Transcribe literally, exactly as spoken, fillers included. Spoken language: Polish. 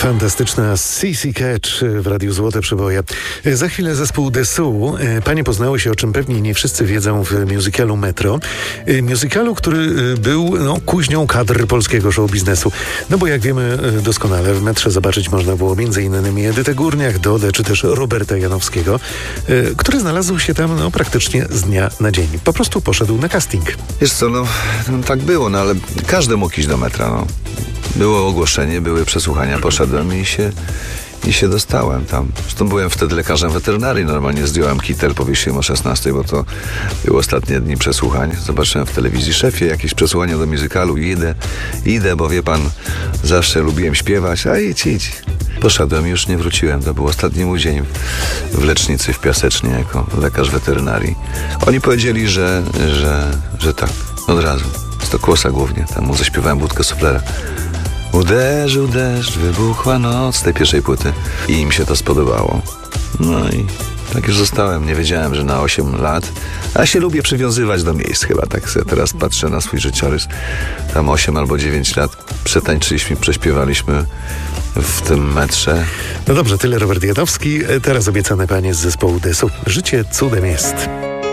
Fantastyczna C C Catch w Radiu Złote Przeboje. Za chwilę zespół Dessous. Panie poznały się, o czym pewnie nie wszyscy wiedzą, w musicalu Metro. Musicalu, który był no, kuźnią kadr polskiego show biznesu. No bo jak wiemy doskonale, w Metrze zobaczyć można było między innymi Edytę Górniak, Dodę, czy też Roberta Janowskiego, który znalazł się tam no, praktycznie z dnia na dzień. Po prostu poszedł na casting. Wiesz co, no, no tak było, no ale każdy mógł iść do Metra, no. Było ogłoszenie, były przesłuchania, poszedłem i się, i się dostałem tam. Zresztą byłem wtedy lekarzem weterynarii, normalnie zdjąłem kitel, powiesiłem o szesnastej, bo to były ostatnie dni przesłuchań. Zobaczyłem w telewizji, szefie, jakieś przesłuchania do musicalu i idę, idę, bo wie pan, zawsze lubiłem śpiewać, a idź, idź. Poszedłem i już nie wróciłem, to był ostatni mój dzień w lecznicy w Piasecznie jako lekarz weterynarii. Oni powiedzieli, że, że, że tak, od razu. Z to Kłosa głównie, tam mu zaśpiewałem Budkę Suflera. Uderzył deszcz, wybuchła noc, z tej pierwszej płyty. I im się to spodobało. No i tak już zostałem. Nie wiedziałem, że na osiem lat. A się lubię przywiązywać do miejsc chyba. Tak sobie teraz patrzę na swój życiorys. Tam osiem albo dziewięć lat przetańczyliśmy, prześpiewaliśmy w tym Metrze. No dobrze, tyle Robert Janowski. Teraz obiecane panie z zespołu Dessous. Życie cudem jest.